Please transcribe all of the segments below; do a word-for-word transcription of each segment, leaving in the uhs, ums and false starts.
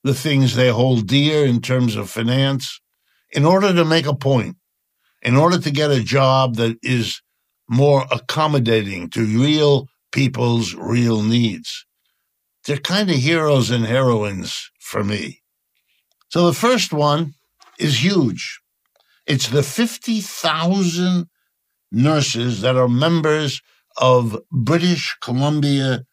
the things they hold dear in terms of finance, in order to make a point, in order to get a job that is more accommodating to real people's real needs. They're kind of heroes and heroines for me. So the first one is huge. It's the fifty thousand nurses that are members of British Columbia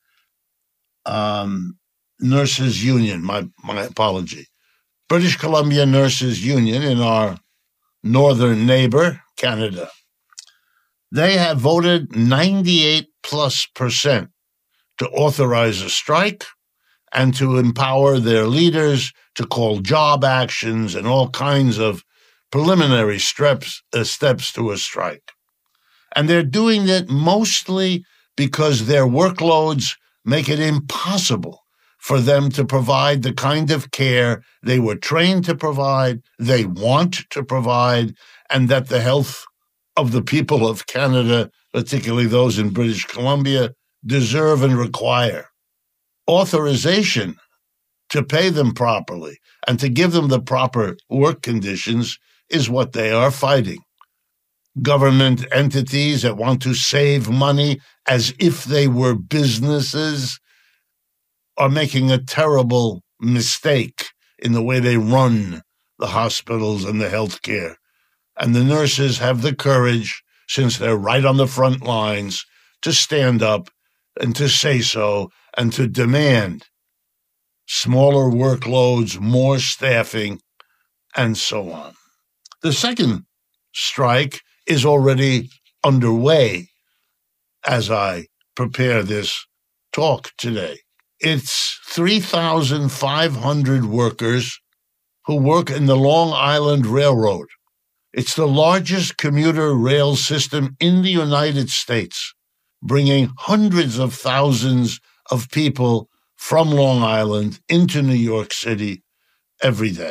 um, Nurses Union. My, my apology. British Columbia Nurses Union in our northern neighbor, Canada. They have voted ninety-eight plus percent to authorize a strike and to empower their leaders to call job actions and all kinds of preliminary steps, uh, steps to a strike. And they're doing it mostly because their workloads make it impossible for them to provide the kind of care they were trained to provide, they want to provide, and that the health of the people of Canada, particularly those in British Columbia, deserve and require. Authorization to pay them properly and to give them the proper work conditions is what they are fighting. Government entities that want to save money as if they were businesses are making a terrible mistake in the way they run the hospitals and the healthcare. And the nurses have the courage, since they're right on the front lines, to stand up and to say so and to demand smaller workloads, more staffing, and so on. The second strike is already underway as I prepare this talk today. It's three thousand five hundred workers who work in the Long Island Railroad. It's the largest commuter rail system in the United States, bringing hundreds of thousands of people from Long Island into New York City every day.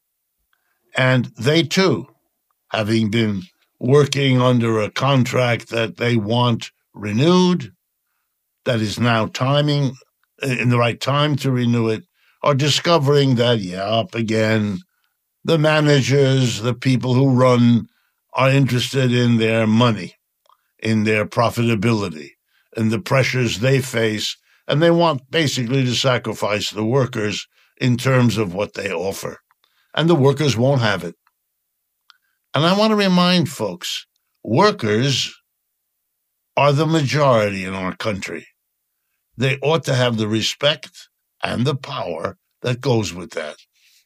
And they too, having been working under a contract that they want renewed, that is now timing, in the right time to renew it, are discovering that, yeah, up again, the managers, the people who run, are interested in their money, in their profitability, and the pressures they face, and they want basically to sacrifice the workers in terms of what they offer. And the workers won't have it. And I want to remind folks, workers are the majority in our country. They ought to have the respect and the power that goes with that.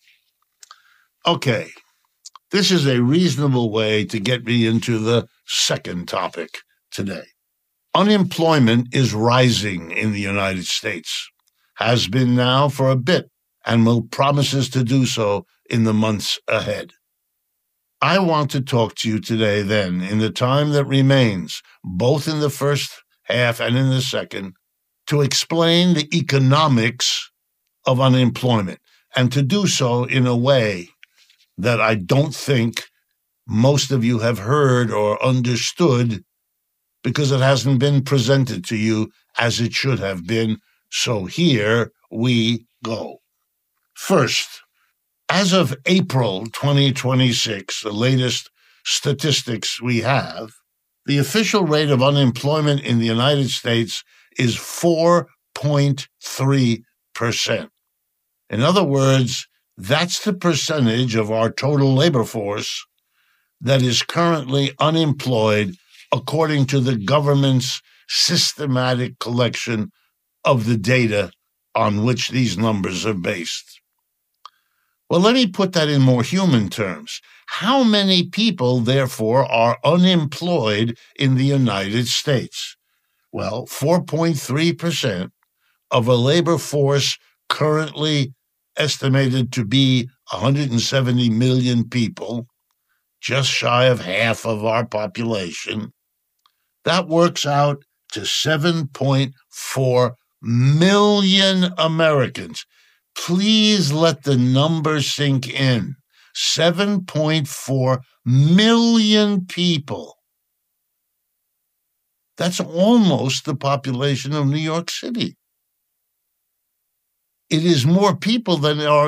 Okay, this is a reasonable way to get me into the second topic today. Unemployment is rising in the United States, has been now for a bit, and will promises to do so in the months ahead. I want to talk to you today then, in the time that remains, both in the first half and in the second, to explain the economics of unemployment, and to do so in a way that I don't think most of you have heard or understood, because it hasn't been presented to you as it should have been. So here we go. First, as of April twenty twenty-six, the latest statistics we have, the official rate of unemployment in the United States is four point three percent. In other words, that's the percentage of our total labor force that is currently unemployed according to the government's systematic collection of the data on which these numbers are based. Well, let me put that in more human terms. How many people, therefore, are unemployed in the United States? Well, four point three percent of a labor force currently estimated to be one hundred seventy million people, just shy of half of our population. That works out to seven point four million Americans. Please let the number sink in. seven point four million people. That's almost the population of New York City. It is more people than are